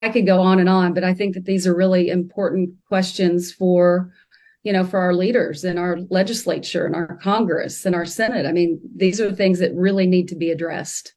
I could go on and on, but I think that these are really important questions for, for our leaders in our legislature and our Congress and our Senate. I mean, these are things that really need to be addressed.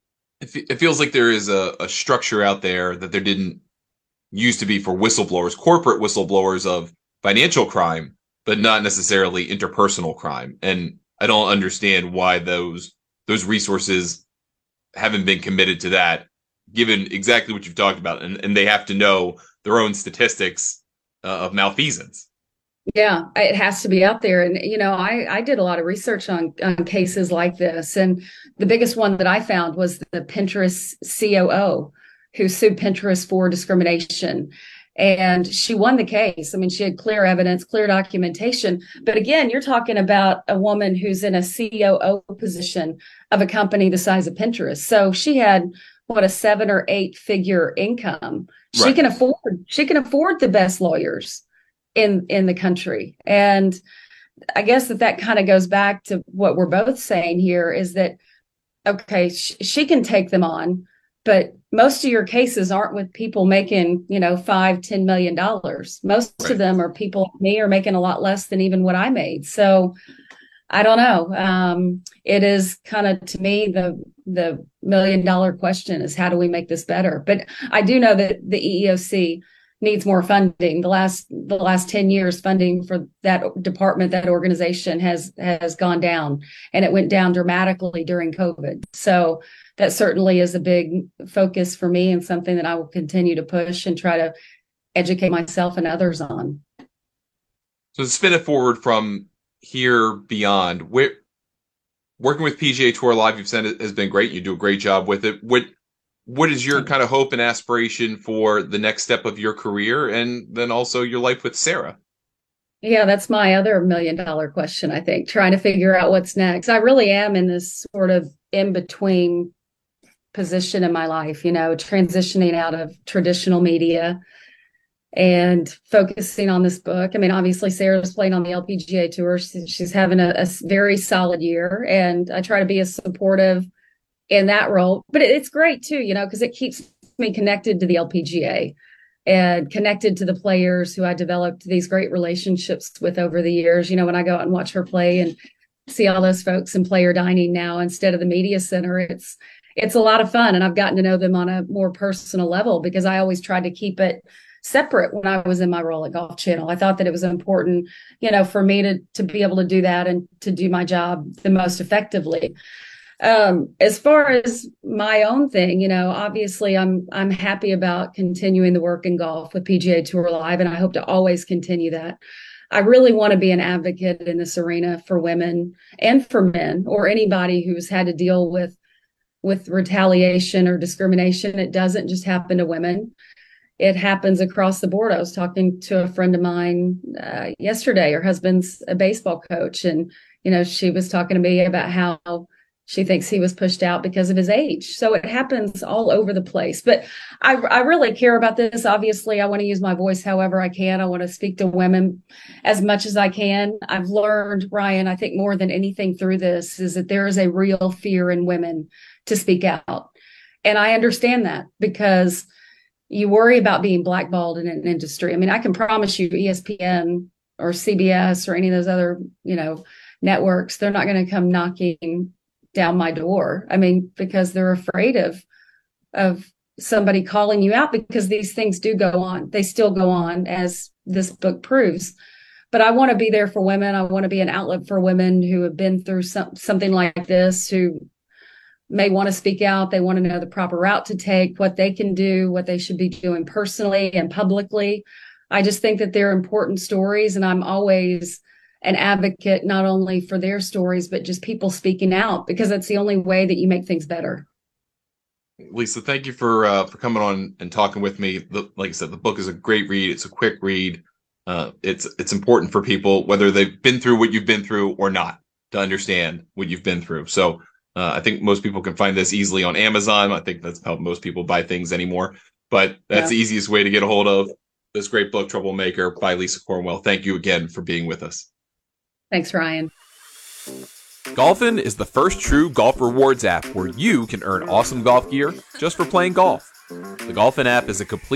It feels like there is a structure out there that there didn't used to be for whistleblowers, corporate whistleblowers of financial crime, but not necessarily interpersonal crime. And I don't understand why those resources haven't been committed to that, given exactly what you've talked about, and they have to know their own statistics of malfeasance. Yeah, it has to be out there. And, I did a lot of research on cases like this. And the biggest one that I found was the Pinterest COO who sued Pinterest for discrimination. And she won the case. I mean, she had clear evidence, clear documentation. But again, you're talking about a woman who's in a COO position of a company the size of Pinterest. So she had what, a 7 or 8 figure income. She Right. can afford she can afford the best lawyers in the country. And I guess that kind of goes back to what we're both saying here is that okay, she can take them on, but most of your cases aren't with people making, 5, $10 million. Most of Right. them are people like me are making a lot less than even what I made. So I don't know. It is kind of to me the $1 million question is how do we make this better? But I do know that the EEOC needs more funding. The last 10 years, funding for that department, that organization has gone down, and it went down dramatically during COVID. So that certainly is a big focus for me and something that I will continue to push and try to educate myself and others on. So to spin it forward from here beyond, working with PGA Tour Live, you've said it has been great. You do a great job with it. What is your kind of hope and aspiration for the next step of your career and then also your life with Sarah? Yeah, that's my other $1 million question, I think, trying to figure out what's next. I really am in this sort of in between position in my life, transitioning out of traditional media and focusing on this book. I mean, obviously, Sarah's playing on the LPGA tour. She's having a very solid year, and I try to be as supportive in that role. But it's great too, because it keeps me connected to the LPGA and connected to the players who I developed these great relationships with over the years. When I go out and watch her play and see all those folks in player dining now instead of the media center, it's a lot of fun. And I've gotten to know them on a more personal level because I always tried to keep it separate when I was in my role at Golf Channel. I thought that it was important, for me to be able to do that and to do my job the most effectively. As far as my own thing, obviously I'm happy about continuing the work in golf with PGA Tour Live, and I hope to always continue that. I really want to be an advocate in this arena for women and for men or anybody who's had to deal with retaliation or discrimination. It doesn't just happen to women. It happens across the board. I was talking to a friend of mine yesterday. Her husband's a baseball coach, and she was talking to me about how she thinks he was pushed out because of his age. So it happens all over the place. But I really care about this. Obviously, I want to use my voice however I can. I want to speak to women as much as I can. I've learned, Ryan, I think more than anything through this is that there is a real fear in women to speak out. And I understand that because you worry about being blackballed in an industry. I mean, I can promise you ESPN or CBS or any of those other, networks, they're not going to come knocking down my door. I mean, because they're afraid of somebody calling you out because these things do go on. They still go on, as this book proves. But I want to be there for women. I want to be an outlet for women who have been through something like this, who may want to speak out. They want to know the proper route to take, what they can do, what they should be doing personally and publicly. I just think that they're important stories, and I'm always an advocate not only for their stories but just people speaking out, because that's the only way that you make things better. Lisa, thank you for coming on and talking with me. Like I said, the book is a great read. It's a quick read. It's important for people, whether they've been through what you've been through or not, to understand what you've been through. So I think most people can find this easily on Amazon. I think that's how most people buy things anymore. But that's Yeah. the easiest way to get a hold of this great book, Troublemaker by Lisa Cornwell. Thank you again for being with us. Thanks, Ryan. Golfin is the first true golf rewards app where you can earn awesome golf gear just for playing golf. The Golfin app is a complete